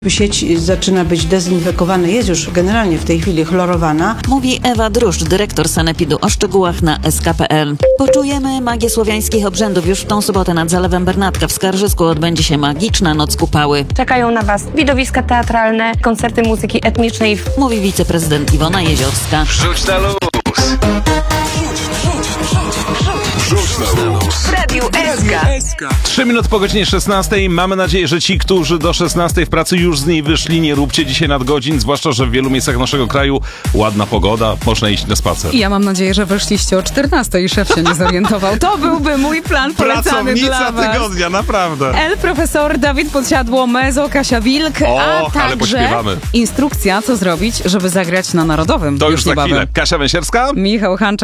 Sieć zaczyna być dezynfekowana, jest już generalnie w tej chwili chlorowana. Mówi Ewa Druszcz, dyrektor Sanepidu, o szczegółach na sk.pl. Poczujemy magię słowiańskich obrzędów. Już w tą sobotę nad Zalewem Bernatka w Skarżysku odbędzie się magiczna Noc Kupały. Czekają na Was widowiska teatralne, koncerty muzyki etnicznej. Mówi wiceprezydent Iwona Jeziorska. Wrzuć na luz! Wrzuć na luz! W Radiu SK. 3 minuty po godzinie 16. Mamy nadzieję, że ci, którzy do 16 w pracy już z niej wyszli, nie róbcie dzisiaj nadgodzin, zwłaszcza, że w wielu miejscach naszego kraju ładna pogoda, można iść na spacer. I ja mam nadzieję, że wyszliście o 14 i szef się nie zorientował. To byłby mój plan polecany dla Pracownica was. tygodnia, naprawdę. El profesor Dawid Podsiadło, Mezo, Kasia Wilk, a ale także pośpiewamy. instrukcja, co zrobić, żeby zagrać na Narodowym. To już za niebawem. chwilę. Kasia Węsierska? Michał Hanczak.